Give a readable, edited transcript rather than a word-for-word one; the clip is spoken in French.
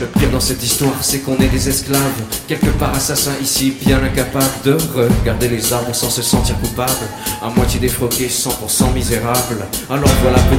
Le pire dans cette histoire, c'est qu'on est des esclaves, quelque part assassins ici, bien incapables de regarder les arbres sans se sentir coupable, à moitié défroqués, 100% misérables. Alors voilà.